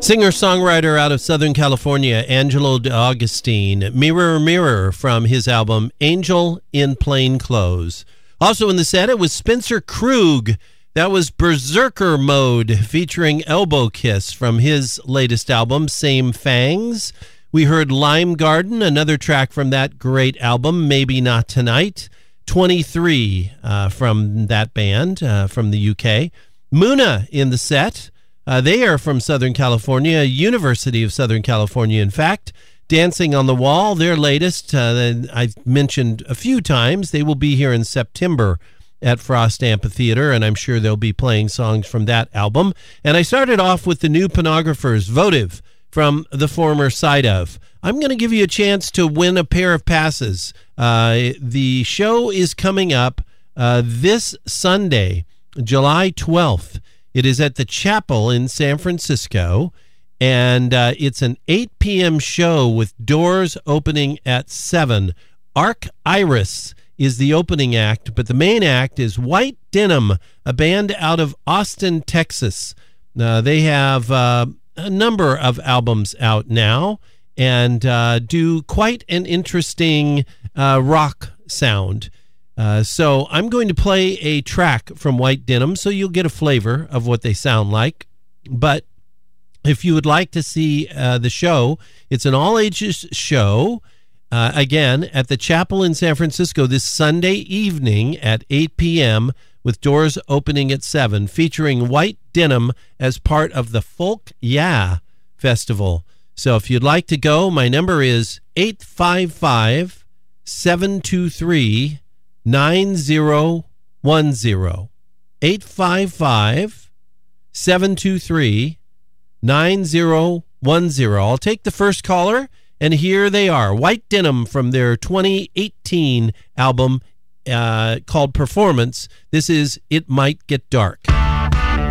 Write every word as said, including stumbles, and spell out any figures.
Singer-songwriter out of Southern California, Angelo D'Agostino, Mirror, Mirror from his album Angel in Plain Clothes. Also in the set, it was Spencer Krug. That was Berserker Mode featuring Elbow Kiss from his latest album, Same Fangs. We heard Lime Garden, another track from that great album, Maybe Not Tonight. twenty-three uh, from that band uh, from the U K. Muna in the set. Uh, they are from Southern California, University of Southern California, in fact. Dancing on the Wall, their latest, uh, I've mentioned a few times. They will be here in September at Frost Amphitheater, and I'm sure they'll be playing songs from that album. And I started off with the new Pornographers, Votive, from the former Side Of. I'm going to give you a chance to win a pair of passes. Uh, the show is coming up uh, this Sunday, July twelfth. It is at the Chapel in San Francisco, and uh, it's an eight p.m. show with doors opening at seven. Arc Iris is the opening act, but the main act is White Denim, a band out of Austin, Texas. Uh, they have uh, a number of albums out now and uh, do quite an interesting uh, rock sound. Uh, so I'm going to play a track from White Denim so you'll get a flavor of what they sound like. But if you would like to see uh, the show, it's an all-ages show, uh, again, at the Chapel in San Francisco this Sunday evening at eight p.m. with doors opening at seven, featuring White Denim as part of the Folk Yeah Festival. So if you'd like to go, my number is eight five five, seven two three, nine zero one zero. eight five five, seven two three, nine zero one zero. I'll take the first caller, and here they are. White Denim from their twenty eighteen album uh, called Performance. This is It Might Get Dark.